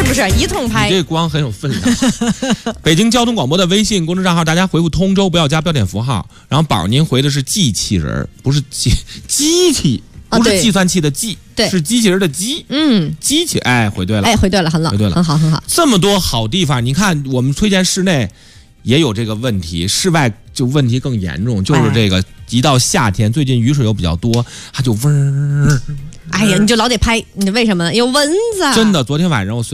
不是一通拍？ 你这光很有分量。北京交通广播的微信公众账号，大家回复通州，不要加标点符号。然后宝您回的是机器人，不是机器。不是计算器的计，是机器人的机。机器，回对了， 回对了，很好， 回对了， 很好，很好。 这么多好地方，你看我们推荐室内也有这个问题，室外就问题更严重，就是这个一到夏天，最近雨水又比较多，它就嗡。 哎呀，你就老得拍，你为什么呢？有蚊子。 真的，昨天晚上我